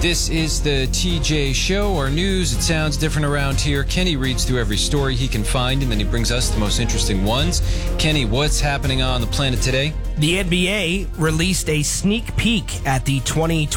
This is the TJ Show, our news. It sounds different around here. Kenny reads through every story he can find, and then he brings us the most interesting ones. Kenny, what's happening on the planet today? The NBA released a sneak peek at the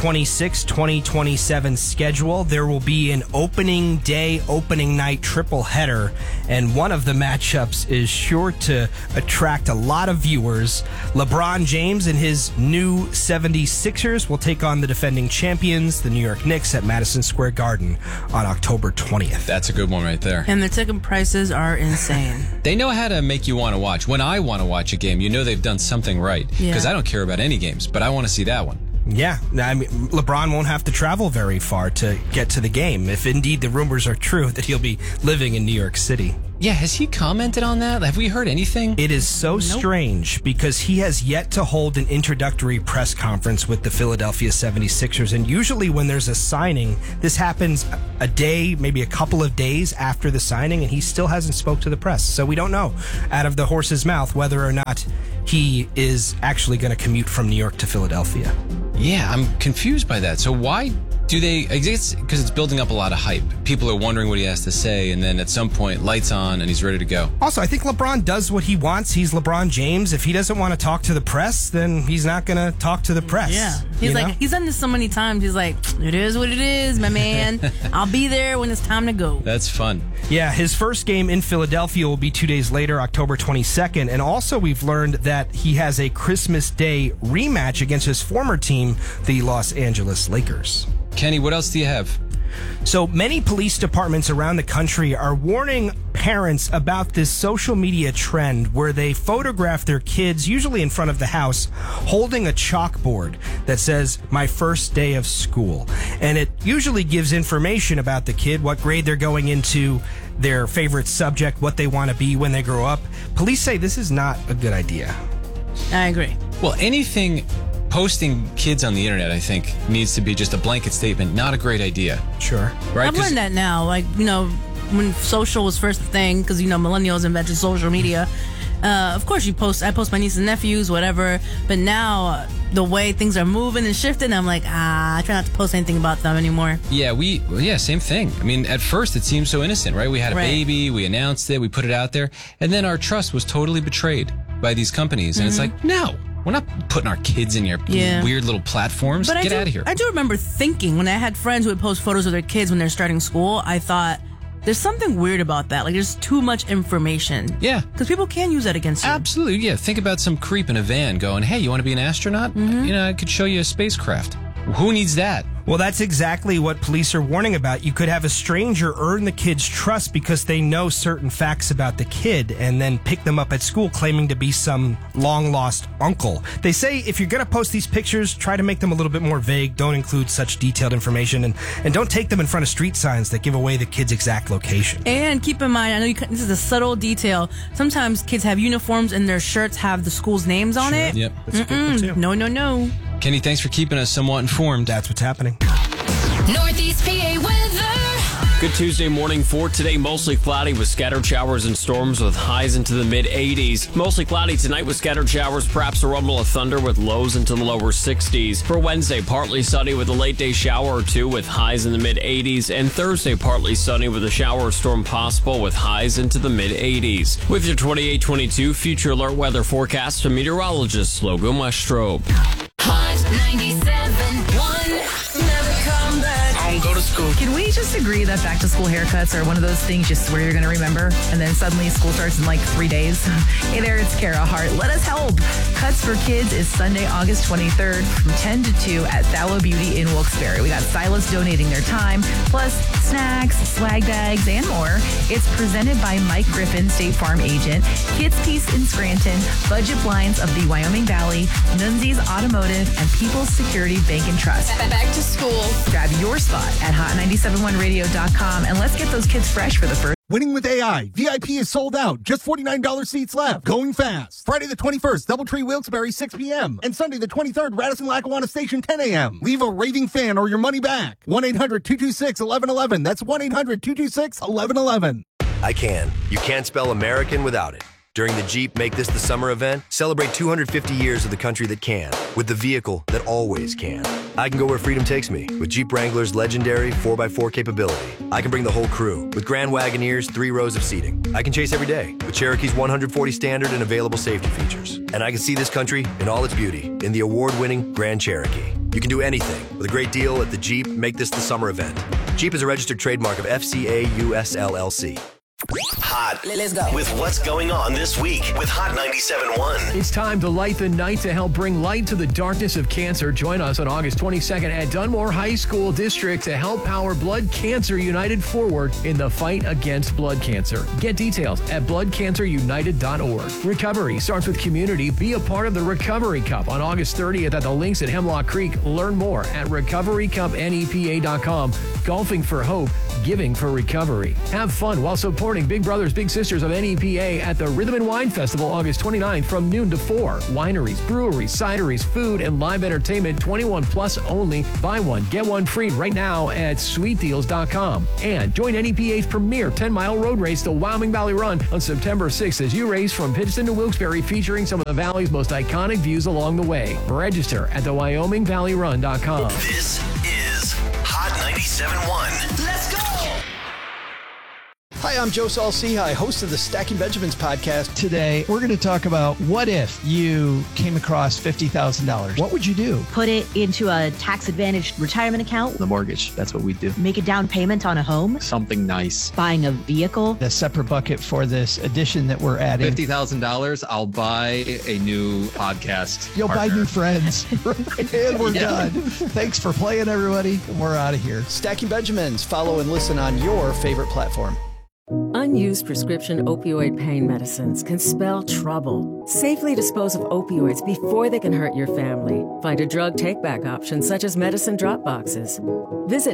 2026-2027 schedule. There will be an opening day, opening night triple header, and one of the matchups is sure to attract a lot of viewers. LeBron James and his new 76ers will take on the defending champions, the New York Knicks, at Madison Square Garden on October 20th. That's a good one right there. And the ticket prices are insane. They know how to make you want to watch. When I want to watch a game, you know they've done something right. Because I don't care about any games, but I want to see that one. Yeah, I mean, LeBron won't have to travel very far to get to the game, if indeed the rumors are true that he'll be living in New York City. Yeah, has he commented on that? Have we heard anything? It is so strange because he has yet to hold an introductory press conference with the Philadelphia 76ers. And usually when there's a signing, this happens a day, maybe a couple of days after the signing, and he still hasn't spoke to the press. So we don't know out of the horse's mouth whether or not he is actually going to commute from New York to Philadelphia. Yeah, I'm confused by that. So why do they... I guess because it's building up a lot of hype. People are wondering what he has to say, and then at some point, lights on, and he's ready to go. Also, I think LeBron does what he wants. He's LeBron James. If he doesn't want to talk to the press, then he's not going to talk to the press. Yeah. He's like, he's done this so many times. He's like, it is what it is, my man. I'll be there when it's time to go. That's fun. Yeah, his first game in Philadelphia will be 2 days later, October 22nd. And also we've learned that he has a Christmas Day rematch against his former team, the Los Angeles Lakers. Kenny, what else do you have? So many police departments around the country are warning parents about this social media trend where they photograph their kids, usually in front of the house, holding a chalkboard that says, "My first day of school." And it usually gives information about the kid, what grade they're going into, their favorite subject, what they want to be when they grow up. Police say this is not a good idea. I agree. Well, anything... Posting kids on the internet, I think, needs to be just a blanket statement. Not a great idea. Sure. Right? I've learned that now. Like, when social was first a thing, because, millennials invented social media. Of course, I post my nieces and nephews, whatever. But now, the way things are moving and shifting, I'm like, I try not to post anything about them anymore. Yeah, same thing. I mean, at first, it seemed so innocent, right? We had a baby, we announced it, we put it out there, and then our trust was totally betrayed by these companies. And it's like, no. We're not putting our kids in your weird little platforms. But Get out of here. I do remember thinking, when I had friends who would post photos of their kids when they're starting school, I thought, there's something weird about that. Like, there's too much information. Yeah. Because people can use that against you. Absolutely, yeah. Think about some creep in a van going, hey, you want to be an astronaut? I could show you a spacecraft. Who needs that? Well, that's exactly what police are warning about. You could have a stranger earn the kid's trust because they know certain facts about the kid and then pick them up at school claiming to be some long-lost uncle. They say if you're going to post these pictures, try to make them a little bit more vague. Don't include such detailed information and don't take them in front of street signs that give away the kid's exact location. And keep in mind, I know this is a subtle detail. Sometimes kids have uniforms and their shirts have the school's names on it. Yep. That's a good one, too. No. Kenny, thanks for keeping us somewhat informed. That's what's happening. Northeast PA weather. Good Tuesday morning for today. Mostly cloudy with scattered showers and storms with highs into the mid-80s. Mostly cloudy tonight with scattered showers, perhaps a rumble of thunder with lows into the lower 60s. For Wednesday, partly sunny with a late day shower or two with highs in the mid-80s. And Thursday, partly sunny with a shower or storm possible with highs into the mid-80s. With your 28-22 Future Alert weather forecast from meteorologist Logan Westrobe. Hot 97.1. Never come back. I don't go to school. Can we just agree that back to school haircuts are one of those things you swear you're going to remember, and then suddenly school starts in like 3 days? Hey there, it's Kara Hart. Let us help. Cuts for Kids is Sunday, August 23rd from 10 to 2 at Thallow Beauty in Wilkes-Barre. We got stylists donating their time, plus snacks, swag bags, and more. It's presented by Mike Griffin, State Farm agent, Kids Peace in Scranton, Budget Blinds of the Wyoming Valley, Nunzi's Automotive, and People's Security Bank and Trust. Back to school. Grab your spot at hot971radio.com and let's get those kids fresh for the first. Winning with AI. VIP is sold out. Just $49 seats left. Going fast. Friday the 21st, Doubletree Wilkes-Barre, 6 p.m. And Sunday the 23rd, Radisson-Lackawanna Station, 10 a.m. Leave a raving fan or your money back. 1-800-226-1111. That's 1-800-226-1111. I can. You can't spell American without it. During the Jeep Make This the Summer event, celebrate 250 years of the country that can, with the vehicle that always can. I can go where freedom takes me, with Jeep Wrangler's legendary 4x4 capability. I can bring the whole crew, with Grand Wagoneer's 3 rows of seating. I can chase every day, with Cherokee's 140 standard and available safety features. And I can see this country in all its beauty, in the award-winning Grand Cherokee. You can do anything with a great deal at the Jeep Make This the Summer event. Jeep is a registered trademark of FCA US LLC. Hot. Let's go. With what's going on this week with Hot 97.1. It's time to light the night to help bring light to the darkness of cancer. Join us on August 22nd at Dunmore High School District to help power Blood Cancer United forward in the fight against blood cancer. Get details at bloodcancerunited.org. Recovery starts with community. Be a part of the Recovery Cup on August 30th at the Links at Hemlock Creek. Learn more at recoverycupnepa.com. Golfing for hope, giving for recovery. Have fun while supporting Big Brothers Big Sisters of NEPA at the Rhythm and Wine Festival August 29th from noon to 4. Wineries, breweries, cideries, food, and live entertainment 21 plus only. Buy one, get one free right now at sweetdeals.com. And join NEPA's premier 10-mile road race, the Wyoming Valley Run, on September 6th as you race from Pittston to Wilkes-Barre, featuring some of the Valley's most iconic views along the way. Register at the WyomingValleyRun.com. This is Hot 97.1. Let's go! Hi, I'm Joe Saul-Sehy, host of the Stacking Benjamins podcast. Today, we're going to talk about what if you came across $50,000. What would you do? Put it into a tax-advantaged retirement account. The mortgage, that's what we do. Make a down payment on a home. Something nice. Buying a vehicle. A separate bucket for this addition that we're adding. $50,000, I'll buy a new podcast You'll partner. buy new friends. And we're done. Thanks for playing, everybody. We're out of here. Stacking Benjamins. Follow and listen on your favorite platform. Unused prescription opioid pain medicines can spell trouble. Safely dispose of opioids before they can hurt your family. Find a drug take-back option such as medicine drop boxes. Visit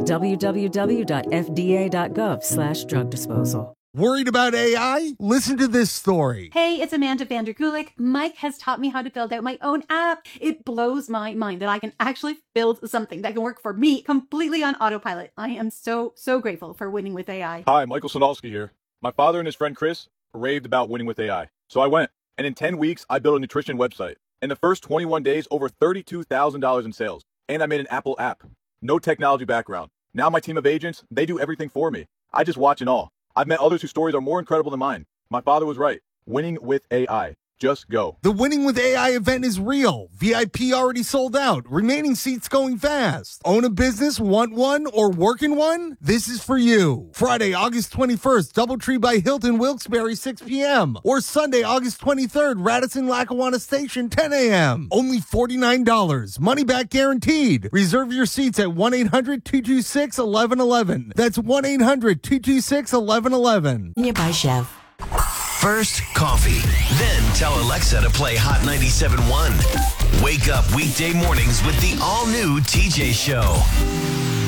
www.fda.gov/drug disposal. Worried about AI? Listen to this story. Hey, it's Amanda Vander Gulik. Mike has taught me how to build out my own app. It blows my mind that I can actually build something that can work for me completely on autopilot. I am so grateful for Winning with AI. Hi, Michael Sonalski here. My father and his friend Chris raved about Winning with AI. So I went, and in 10 weeks, I built a nutrition website. In the first 21 days, over $32,000 in sales. And I made an Apple app. No technology background. Now my team of agents, they do everything for me. I just watch and all. I've met others whose stories are more incredible than mine. My father was right. Winning with AI. Just go. The Winning with AI event is real. VIP already sold out. Remaining seats going fast. Own a business, want one, or work in one? This is for you. Friday, August 21st, Doubletree by Hilton, Wilkes-Barre, 6 p.m. Or Sunday, August 23rd, Radisson Lackawanna Station, 10 a.m. Only $49. Money back guaranteed. Reserve your seats at 1-800-226-1111. That's 1-800-226-1111. Nearby Chef. First, coffee. Then tell Alexa to play Hot 97.1. Wake up weekday mornings with the all-new TJ Show.